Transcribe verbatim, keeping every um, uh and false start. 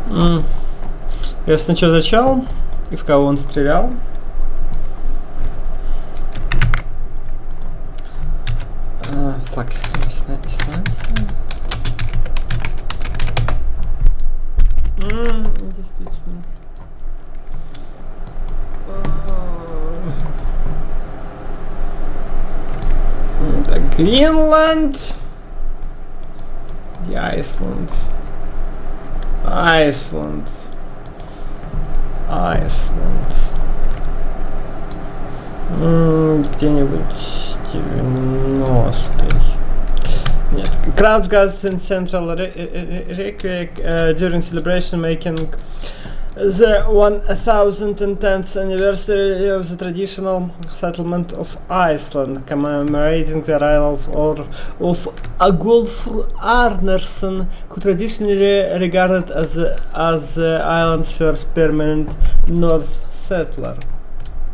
Mm. Ясно, что зачал и в кого он стрелял. А, так, Исландия. Mm, действительно. Так, Гренланд. И Айсланд. Айсланд. Айсланд. Где-нибудь девяностый. Нет. Crowds gathered in central Reykjavik uh, during celebration making the one thousand tenth anniversary of the traditional settlement of Iceland, commemorating the arrival of, or, of Agulfur Arnarsson, who traditionally regarded as, as the island's first permanent North settler.